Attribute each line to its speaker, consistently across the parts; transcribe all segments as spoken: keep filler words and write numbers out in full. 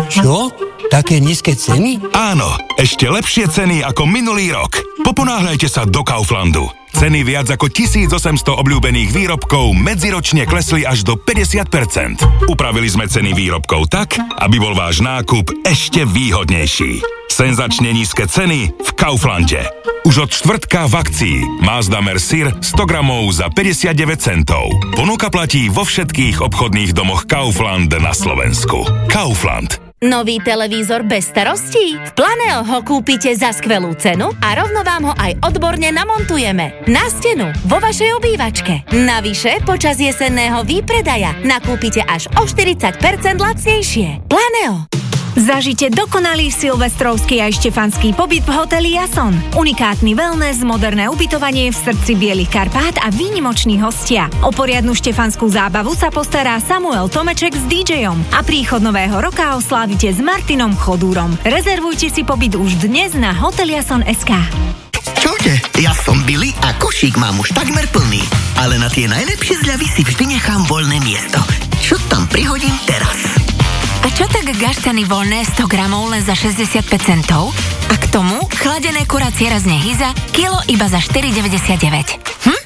Speaker 1: Čo? Také nízke ceny?
Speaker 2: Áno, ešte lepšie ceny ako minulý rok. Poponáhľajte sa do Kauflandu. Ceny viac ako tisícosemsto obľúbených výrobkov medziročne klesli až do päťdesiat percent. Upravili sme ceny výrobkov tak, aby bol váš nákup ešte výhodnejší. Senzačne nízke ceny v Kauflande. Už od štvrtka v akcii Mazda Mercier sto gramov za päťdesiatdeväť centov. Ponuka platí vo všetkých obchodných domoch Kaufland na Slovensku. Kaufland.
Speaker 3: Nový televízor bez starostí? V Planeo ho kúpite za skvelú cenu a rovno vám ho aj odborne namontujeme. Na stenu, vo vašej obývačke. Navyše, počas jesenného výpredaja nakúpite až o štyridsať percent lacnejšie. Planeo.
Speaker 4: Zažite dokonalý silvestrovský aj štefanský pobyt v hoteli Jason. Unikátny wellness, moderné ubytovanie v srdci Bielých Karpát a výnimoční hostia. O poriadnu štefanskú zábavu sa postará Samuel Tomeček s dý džejom a príchod nového roka oslávite s Martinom Chodúrom. Rezervujte si pobyt už dnes na hoteliason bodka es ká.
Speaker 5: Čaute, ja som Billy a košík mám už takmer plný. Ale na tie najlepšie zľavy si vždy nechám voľné miesto. Čo tam prihodím teraz?
Speaker 4: A čo tak gaštany voľné sto gramov len za šesťdesiatpäť centov? A k tomu chladené kuracie razne hyza, kilo iba za štyri deväťdesiatdeväť. Hm?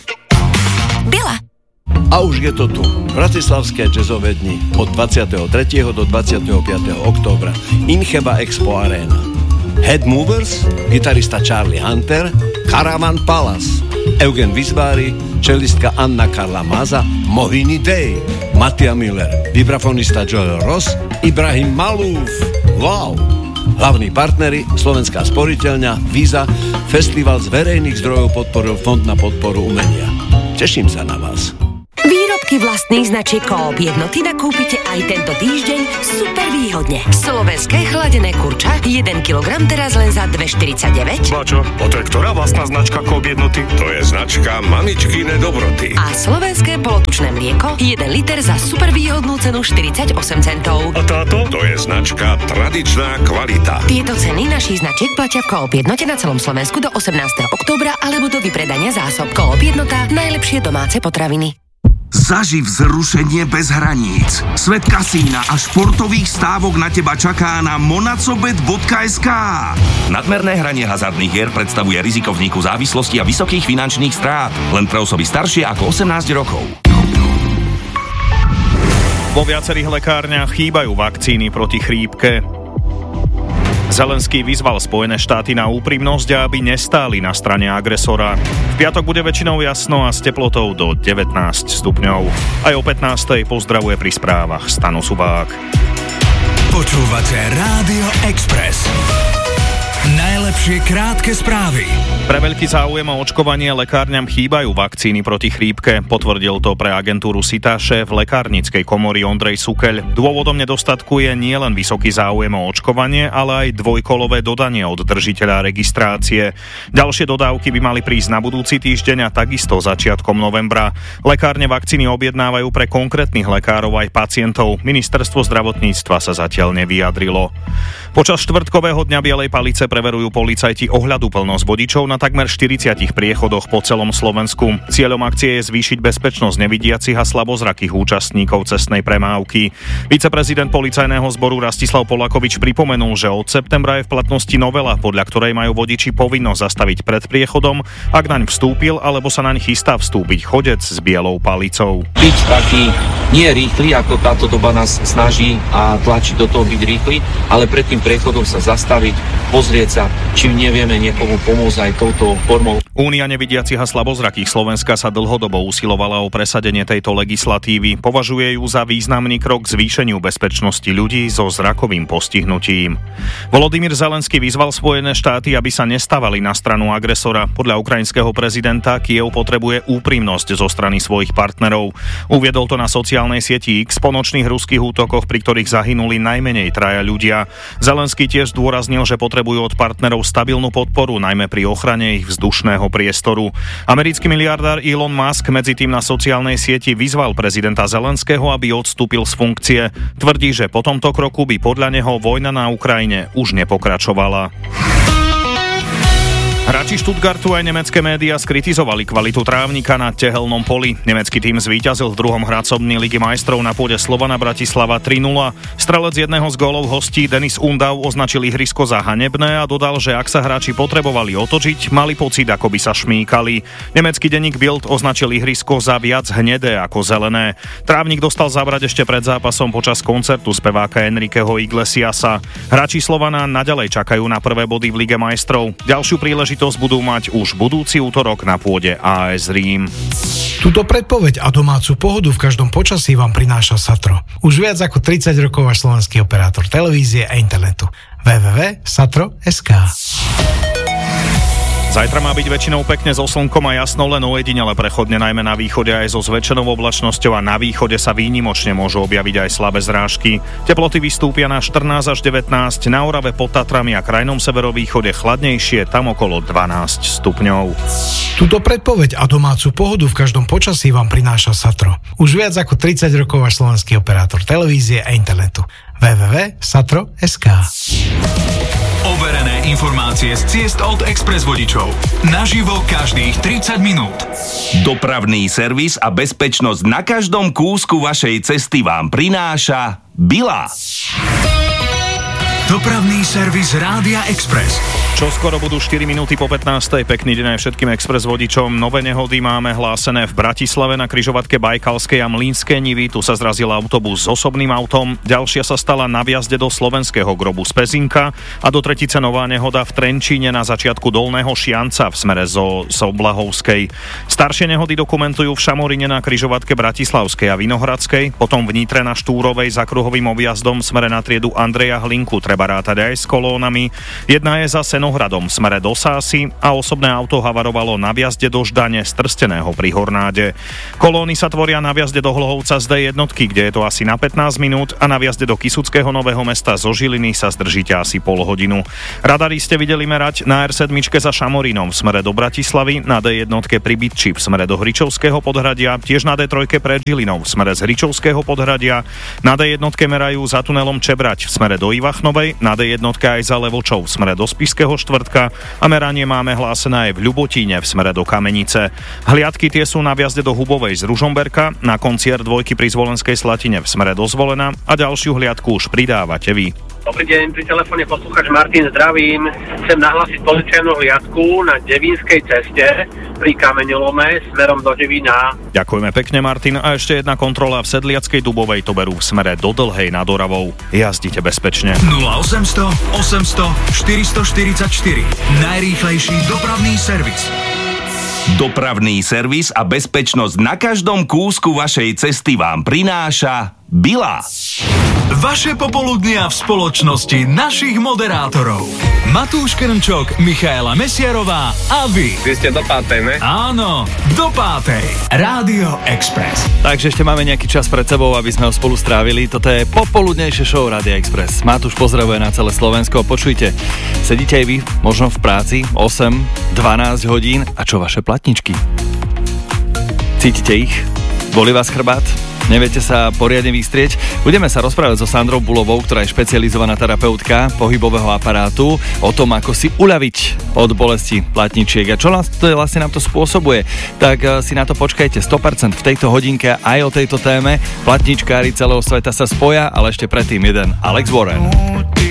Speaker 4: Bila.
Speaker 6: A už je to tu. Bratislavské jazzové dni od dvadsiateho tretieho do dvadsiateho piateho októbra. Incheba Expo Arena. Head Movers, gitarista Charlie Hunter, Caravan Palace, Eugen Vizbári, čelistka Anna Karla Maza, Mohini Day, Mattia Miller, vibrafonista Joel Ross, Ibrahim Malúf. Wow! Hlavní partneri, Slovenská sporiteľňa, Visa, festival z verejných zdrojov podporil Fond na podporu umenia. Teším sa na vás.
Speaker 7: Výrobky vlastných značiek Coop Jednoty nakúpite aj tento týždeň super výhodne. Slovenské chladené kurča jeden kilogram teraz len za dva štyridsaťdeväť.
Speaker 8: Bačo, a to je ktorá vlastná značka Coop Jednoty? To je značka Mamičkine dobroty.
Speaker 7: A slovenské polotučné mlieko jeden liter za super výhodnú cenu štyridsaťosem centov.
Speaker 8: A táto? To je značka Tradičná kvalita.
Speaker 7: Tieto ceny našich značiek platia v Coop Jednote na celom Slovensku do osemnásteho októbra alebo do vypredania zásob. Coop Jednota, najlepšie domáce potraviny.
Speaker 9: Zaživ zrušenie bez hraníc. Svet kasína a športových stávok na teba čaká na monacobet bodka es ká.
Speaker 10: Nadmerné hranie hazardných hier predstavuje riziko vzniku závislosti a vysokých finančných strát. Len pre osoby staršie ako osemnásť rokov.
Speaker 11: Vo viacerých lekárniach chýbajú vakcíny proti chrípke. Zelenský vyzval Spojené štáty na úprimnosť a aby nestáli na strane agresora. V piatok bude väčšinou jasno a s teplotou do devätnásť stupňov. Aj o pätnástej pozdravuje pri správach Stano Subák.
Speaker 2: Počúvate Rádio Express. Najlepšie krátke správy.
Speaker 11: Pre veľký záujem o očkovanie lekárňam chýbajú vakcíny proti chrípke. Potvrdil to pre agentúru SITA šéf lekárnickej komory Ondrej Sukeľ. Dôvodom nedostatku je nielen vysoký záujem o očkovanie, ale aj dvojkolové dodanie od držiteľa registrácie. Ďalšie dodávky by mali prísť na budúci týždeň a takisto začiatkom novembra. Lekárne vakcíny objednávajú pre konkrétnych lekárov aj pacientov. Ministerstvo zdravotníctva sa zatiaľ nevyjadrilo. Počas štvrtkového dňa Bielej palice preverujú policajti ohľaduplnosť vodičov na takmer štyridsiatich priechodoch po celom Slovensku. Cieľom akcie je zvýšiť bezpečnosť nevidiacich a slabozrakých účastníkov cestnej premávky. Viceprezident policajného zboru Rastislav Polakovič pripomenul, že od septembra je v platnosti novela, podľa ktorej majú vodiči povinnosť zastaviť pred priechodom, ak naň vstúpil alebo sa naň chystá vstúpiť chodec s bielou palicou.
Speaker 12: Byť taký nie rýchly, ako táto doba nás snaží a tlačí do toho byť rýchly, ale pred tým priechodom sa zastaviť, pozrieť sa, či nevieme niekomu pomôcť aj touto formou.
Speaker 11: Únia nevidiacich a slabozrakých Slovenska sa dlhodobo usilovala o presadenie tejto legislatívy. Považuje ju za významný krok k zvýšeniu bezpečnosti ľudí so zrakovým postihnutím. Volodymyr Zelenský vyzval Spojené štáty, aby sa nestávali na stranu agresora. Podľa ukrajinského prezidenta Kyjev potrebuje úprimnosť zo strany svojich partnerov. Uviedol to na sociálnej sieti X po nočných ruských útokoch, pri ktorých zahynuli najmenej traja ľudia. Zelenský tiež zdôraznil, že potrebujú od partnerov stabilnú podporu, najmä pri ochrane ich vzdušného priestoru. Americký miliardár Elon Musk medzi tým na sociálnej sieti vyzval prezidenta Zelenského, aby odstúpil z funkcie. Tvrdí, že po tomto kroku by podľa neho vojna na Ukrajine už nepokračovala. Hráči Stuttgartu aj nemecké médiá skritizovali kvalitu trávnika na tehelnom poli. Nemecký tím zvíťazil v druhom hracobní Ligy majstrov na pôde Slovana Bratislava tri nula. Strelec jedného z gólov hostí Denis Undau označil ihrisko za hanebné a dodal, že ak sa hráči potrebovali otočiť, mali pocit, ako by sa šmýkali. Nemecký denník Bild označil ihrisko za viac hnedé ako zelené. Trávnik dostal zabrať ešte pred zápasom počas koncertu speváka Enriqueho Iglesiasa. Hráči Slovana naďalej čakajú na prvé body v Lige majstrov. Ďalšiu príležitosť budú mať už budúci útorok na pôde á es Rím.
Speaker 13: Túto predpoveď a domácu pohodu v každom počasí vám prináša Satro. Už viac ako tridsať rokov váš slovenský operátor televízie a internetu. w w w bodka satro bodka es ká.
Speaker 11: Zajtra má byť väčšinou pekne so slnkom a jasno, len ojedinele prechodne, najmä na východe aj so zväčšenou oblačnosťou a na východe sa výnimočne môžu objaviť aj slabé zrážky. Teploty vystúpia na štrnásť až devätnásť, na Orave pod Tatrami a krajnom severovýchode chladnejšie, tam okolo dvanásť stupňov.
Speaker 13: Túto predpoveď a domácu pohodu v každom počasí vám prináša Satro. Už viac ako tridsať rokov váš slovenský operátor televízie a internetu. w w w bodka satro bodka es ká.
Speaker 14: Overené informácie z ciest od Express vodičov. Naživo každých tridsať minút.
Speaker 10: Dopravný servis a bezpečnosť na každom kúsku vašej cesty vám prináša Bila.
Speaker 14: Dopravný servis Rádia Express.
Speaker 11: Čo skoro budú štyri minúty po pätnástej. Pekný deň aj všetkým Express vodičom. Nové nehody máme hlásené v Bratislave na križovatke Bajkalskej a Mlynskej Nivy. Tu sa zrazil autobus s osobným autom. Ďalšia sa stala na vjazde do slovenského grobu z Pezinka a do tretice nová nehoda v Trenčíne na začiatku Dolného Šianca v smere zo Soblahovskej. Staršie nehody dokumentujú v Šamoríne na križovatke Bratislavskej a Vinohradskej, potom v Nitre na Štúrovej za kruhovým objazdom v smere na triedu Andreja Hlinku. Treba rátať aj s kolónami. Jedna je za Senohradom v smere do Sásy a osobné auto havarovalo na vjazde do Ždane z Trsteného pri Hornáde. Kolóny sa tvoria na vjazde do Hlohovca z dé jednotky, kde je to asi na pätnásť minút a na vjazde do Kysuckého Nového Mesta zo Žiliny sa zdržíte asi pol hodinu. Radary ste videli merať na er sedem za Šamorínom v smere do Bratislavy, na dé jednotke pri Bytči v smere do Hričovského Podhradia, tiež na dé tri pred Žilinou v smere z Hričovského Podhradia, na dé jednotke merajú za tunelom Čebrať v smere do Ivachnovej, na dé jednotke aj za Levočov v smere do Spišského štvrtka a meranie máme hlásené aj v Ľubotíne v smere do Kamenice. Hliadky tie sú na vjazde do Hubovej z Ružomberka, na koncier dvojky pri Zvolenskej Slatine v smere do Zvolena a ďalšiu hliadku už pridávate vy.
Speaker 15: Dobrý deň, pri telefóne poslucháč Martin, zdravím. Chcem nahlásiť policajnú hliadku na Devínskej ceste pri Kameňolome smerom do Devína.
Speaker 11: Ďakujeme pekne, Martin. A ešte jedna kontrola v Sedliackej Dubovej, to berú v smere do Dlhej nad Oravou. Jazdite bezpečne.
Speaker 14: nula osemsto osemsto štyristoštyridsaťštyri. Najrýchlejší dopravný servis.
Speaker 10: Dopravný servis a bezpečnosť na každom kúsku vašej cesty vám prináša Bila.
Speaker 14: Vaše popoludnia v spoločnosti našich moderátorov. Matúš Krnčok, Michaela Mesiarová a vy.
Speaker 16: Vy ste do pátej, ne?
Speaker 14: Áno, do pátej. Rádio Express.
Speaker 17: Takže ešte máme nejaký čas pred sebou, aby sme ho spolu strávili. Toto je popoludnejšie show Rádia Express. Matúš pozdravuje na celé Slovensko. Počujte, sedíte aj vy možno v práci osem dvanásť hodín a čo vaše platničky? Cítite ich? Boli vás chrbát? Neviete sa poriadne vystrieť? Budeme sa rozprávať so Sandrou Bulovou, ktorá je špecializovaná terapeutka pohybového aparátu, o tom, ako si uľaviť od bolesti platničiek a čo nás to vlastne nám to spôsobuje. Tak si na to počkajte sto percent v tejto hodinke aj o tejto téme. Platničkári celého sveta sa spoja, ale ešte predtým jeden Alex Warren.